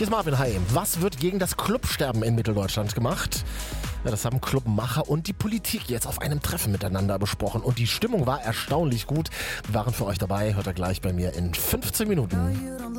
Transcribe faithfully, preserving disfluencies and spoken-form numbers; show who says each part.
Speaker 1: Hier ist Marvin, hi. Was wird gegen das Clubsterben in Mitteldeutschland gemacht? Ja, das haben Clubmacher und die Politik jetzt auf einem Treffen miteinander besprochen. Und die Stimmung war erstaunlich gut. Wir waren für euch dabei. Hört ihr gleich bei mir in fünfzehn Minuten.